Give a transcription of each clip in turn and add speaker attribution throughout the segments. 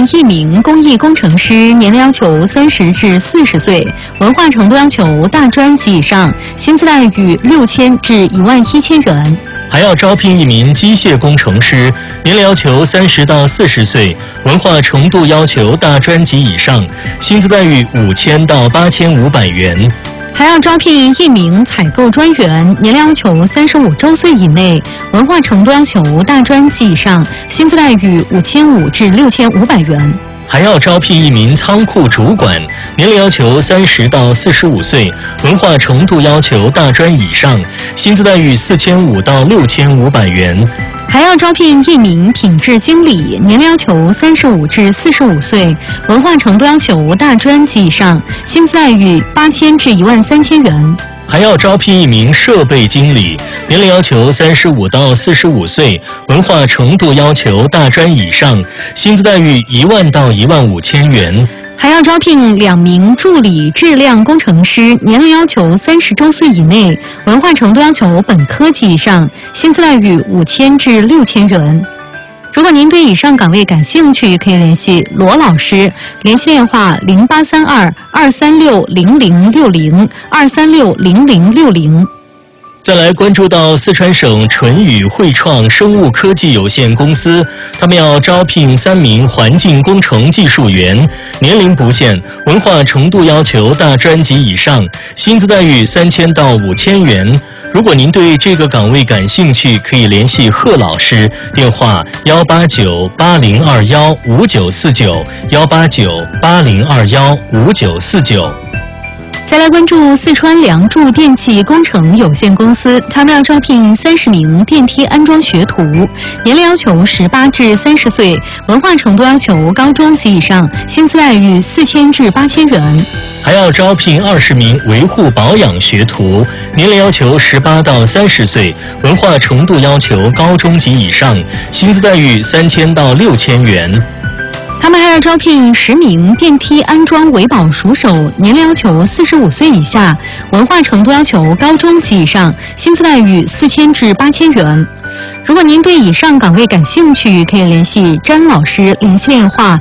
Speaker 1: 聘1名工艺工程师，年龄要求30至40岁，文化程度要求大专及以上，薪资待遇6000至11000元。
Speaker 2: 还要招聘1名机械工程师，年龄要求30到40岁，文化程度要求大专及以上，薪资待遇5000到8500元。
Speaker 1: 还要招聘1名采购专员，年龄要求35周岁以内，文化程度要求大专及以上，薪资待遇5500至6500元。
Speaker 2: 还要招聘1名仓库主管，年龄要求30到45岁，文化程度要求大专以上，薪资待遇4500到6500元。
Speaker 1: 还要招聘1名品质经理，年龄要求35至45岁，文化程度要求大专及以上，薪资待遇8000至13000元。
Speaker 2: 还要招聘1名设备经理，年龄要求35到45岁，文化程度要求大专以上，薪资待遇10000到15000元。
Speaker 1: 还要招聘2名助理质量工程师，年龄要求30周岁以内，文化程度要求本科及以上，薪资待遇5000至6000元。如果您对以上岗位感兴趣，可以联系罗老师，联系电话0832-236-0060，236-0060。
Speaker 2: 再来关注到四川省纯宇汇创生物科技有限公司，他们要招聘3名环境工程技术员，年龄不限，文化程度要求大专及以上，薪资待遇3000到5000元。如果您对这个岗位感兴趣，可以联系贺老师，电话18980215949，18980215949。
Speaker 1: 再来关注四川梁祝电气工程有限公司，他们要招聘30名电梯安装学徒，年龄要求18至30岁，文化程度要求高中及以上，薪资待遇4000至8000元。
Speaker 2: 还要招聘20名维护保养学徒，年龄要求18到30岁，文化程度要求高中及以上，薪资待遇3000到6000元。
Speaker 1: 他们还要招聘10名电梯安装维保熟手，年龄要求45岁以下，文化程度要求高中及以上，薪资待遇4000至8000元。如果您对以上岗位感兴趣，可以联系詹老师，联系电话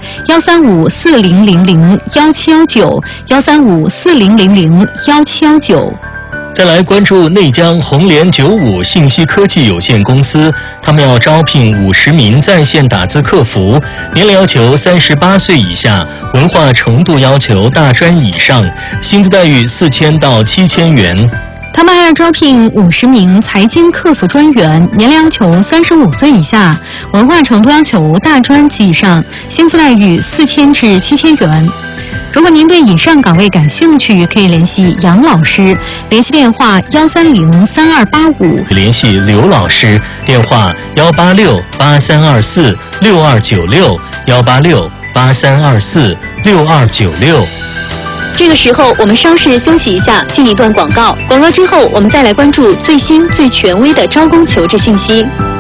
Speaker 1: 13540001719，13540001719。
Speaker 2: 再来关注内江红联95信息科技有限公司，他们要招聘50名在线打字客服，年龄要求38岁以下，文化程度要求大专以上，薪资待遇4000到7000元。
Speaker 1: 他们还要招聘50名财经客服专员，年龄要求35岁以下，文化程度要求大专及以上，薪资待遇4000至7000元。如果您对以上岗位感兴趣，可以联系杨老师，联系电话1303285，
Speaker 2: 联系刘老师，电话18683246296，18683246296。
Speaker 1: 这个时候我们稍事休息一下，进一段广告。广告之后，我们再来关注最新最权威的招工求职信息。